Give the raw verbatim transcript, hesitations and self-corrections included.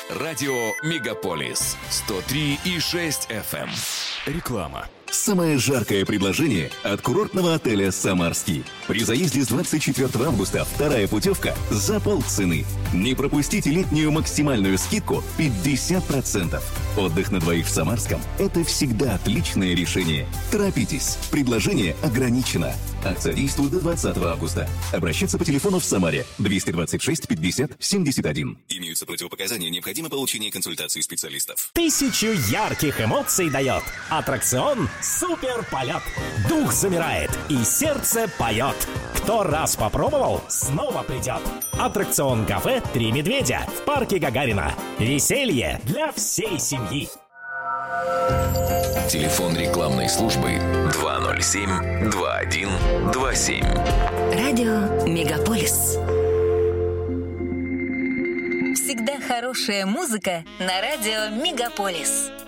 Радио «Мегаполис» сто три и шесть эф эм. Реклама. Самое жаркое предложение от курортного отеля «Самарский». При заезде с двадцать четвёртого августа вторая путевка за полцены. Не пропустите летнюю максимальную скидку пятьдесят процентов. Отдых на двоих в Самарском – это всегда отличное решение. Торопитесь, предложение ограничено. Акция действует до двадцатого августа. Обращаться по телефону в Самаре двести двадцать шесть пятьдесят семьдесят один. Имеются противопоказания, необходимо получение консультации специалистов. Тысячу ярких эмоций дает аттракцион «Супер полет». Дух замирает и сердце поет. Кто раз попробовал, снова придет. Аттракцион «Кафе Три медведя» в парке Гагарина. Веселье для всей семьи. Телефон рекламной службы два ноль семь два один два семь. Радио «Мегаполис». Всегда хорошая музыка на радио «Мегаполис».